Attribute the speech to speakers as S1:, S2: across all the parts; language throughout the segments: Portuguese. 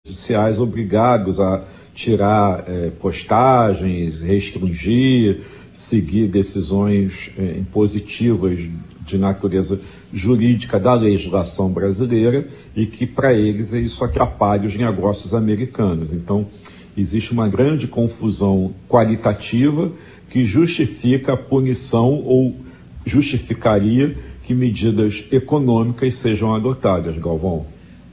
S1: judiciais obrigados a tirar postagens, restringir, seguir decisões impositivas de natureza jurídica da legislação brasileira e que, para eles, isso atrapalha os negócios americanos. Então, existe uma grande confusão qualitativa que justifica a punição ou justificaria que medidas econômicas sejam adotadas, Galvão.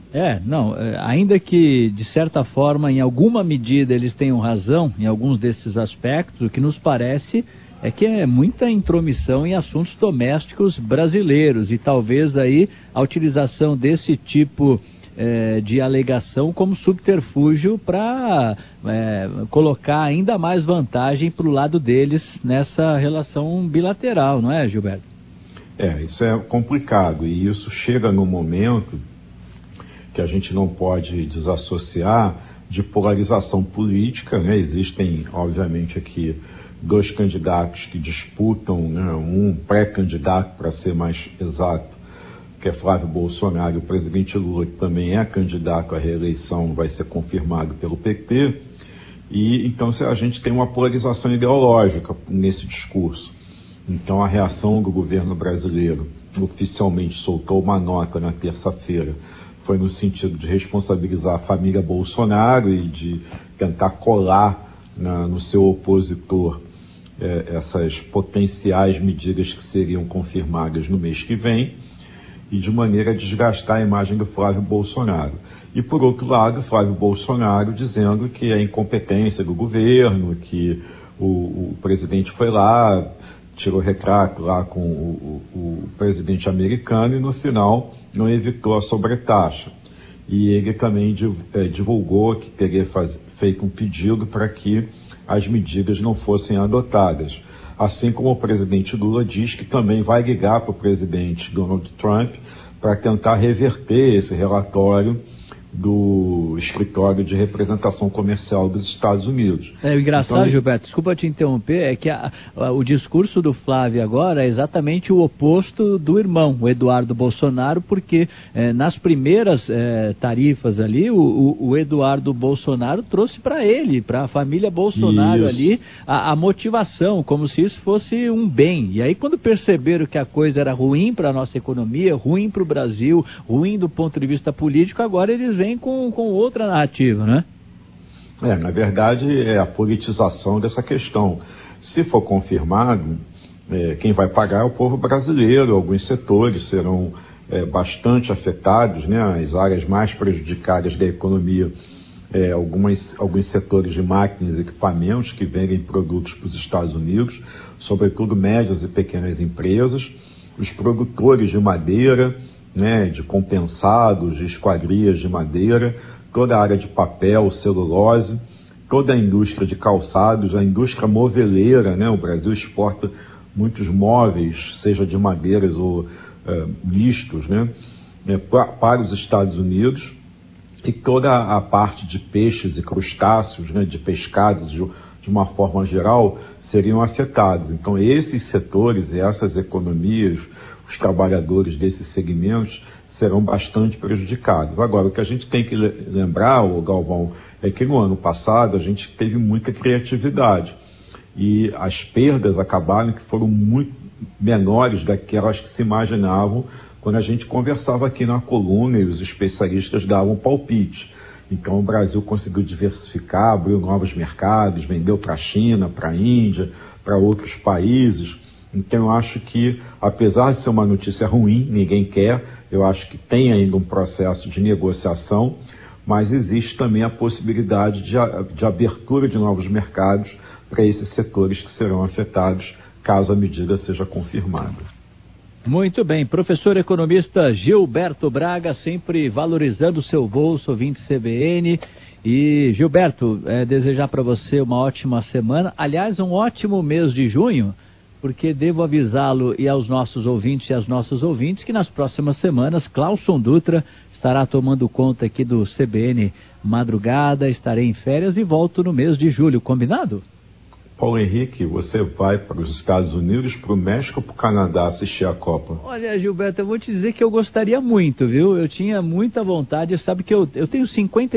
S2: Ainda que, de certa forma, em alguma medida eles tenham razão em alguns desses aspectos, o que nos parece é que é muita intromissão em assuntos domésticos brasileiros e talvez aí a utilização desse tipo de alegação como subterfúgio para colocar ainda mais vantagem para o lado deles nessa relação bilateral, não é, Gilberto?
S1: Isso é complicado e isso chega no momento que a gente não pode desassociar de polarização política, né? Existem, obviamente, aqui dois candidatos que disputam, né? Um pré-candidato, para ser mais exato, que é Flávio Bolsonaro, o presidente Lula, que também é candidato à reeleição, vai ser confirmado pelo PT, e então a gente tem uma polarização ideológica nesse discurso. Então a reação do governo brasileiro oficialmente soltou uma nota na terça-feira, foi no sentido de responsabilizar a família Bolsonaro e de tentar colar no seu opositor essas potenciais medidas que seriam confirmadas no mês que vem e de maneira a desgastar a imagem do Flávio Bolsonaro. E, por outro lado, Flávio Bolsonaro dizendo que é incompetência do governo, que o presidente foi lá, tirou retrato lá com o presidente americano e, no final, não evitou a sobretaxa. E ele também divulgou que teria feito um pedido para que as medidas não fossem adotadas. Assim como o presidente Lula diz que também vai ligar para o presidente Donald Trump para tentar reverter esse relatório do Escritório de Representação Comercial dos Estados Unidos.
S2: O engraçado, Gilberto, desculpa te interromper, é que o discurso do Flávio agora é exatamente o oposto do irmão, o Eduardo Bolsonaro, porque nas primeiras tarifas ali, o Eduardo Bolsonaro trouxe para ele, para a família Bolsonaro ali, a motivação, como se isso fosse um bem. E aí quando perceberam que a coisa era ruim para a nossa economia, ruim para o Brasil, ruim do ponto de vista político, agora eles vem com outra narrativa, né?
S1: Na verdade, é a politização dessa questão. Se for confirmado, quem vai pagar é o povo brasileiro. Alguns setores serão bastante afetados, né? As áreas mais prejudicadas da economia, alguns setores de máquinas e equipamentos que vendem produtos para os Estados Unidos, sobretudo médias e pequenas empresas, os produtores de madeira, né, de compensados, de esquadrias de madeira, toda a área de papel, celulose, toda a indústria de calçados, a indústria moveleira, né? O Brasil exporta muitos móveis, seja de madeiras ou mistos, né, para os Estados Unidos, e toda a parte de peixes e crustáceos, né, de pescados, de uma forma geral, seriam afetados. Então, esses setores e essas economias, os trabalhadores desses segmentos serão bastante prejudicados. Agora, o que a gente tem que lembrar, Galvão, é que no ano passado a gente teve muita criatividade e as perdas acabaram que foram muito menores daquelas que se imaginavam quando a gente conversava aqui na coluna e os especialistas davam palpite. Então o Brasil conseguiu diversificar, abriu novos mercados, vendeu para a China, para a Índia, para outros países. Então eu acho que, apesar de ser uma notícia ruim, ninguém quer, eu acho que tem ainda um processo de negociação, mas existe também a possibilidade de abertura de novos mercados para esses setores que serão afetados caso a medida seja confirmada.
S2: Muito bem, professor economista Gilberto Braga, sempre valorizando o seu bolso, ouvinte CBN. E Gilberto, desejar para você uma ótima semana, aliás, um ótimo mês de junho, porque devo avisá-lo e aos nossos ouvintes e às nossas ouvintes que nas próximas semanas Cláuson Dutra estará tomando conta aqui do CBN Madrugada, estarei em férias e volto no mês de julho, combinado?
S1: Paulo Henrique, você vai para os Estados Unidos, para o México ou para o Canadá assistir a Copa?
S2: Olha, Gilberto, eu vou te dizer que eu gostaria muito, viu? Eu tinha muita vontade, sabe que eu tenho 50